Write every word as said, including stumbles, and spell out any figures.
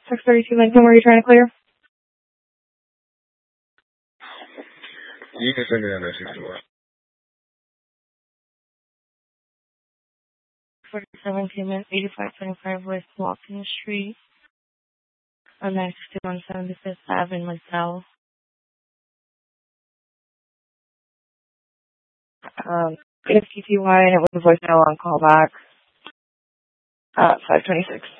six thirty-two Lincoln, where are you trying to clear? You can send me that message tomorrow. forty-seven payment, eighty-five twenty-five West Walking Street, on nine fifty-one seventy-fifth Avenue, McDowell. Um, it's T T Y, and it was a voicemail on callback. Uh, five twenty-six.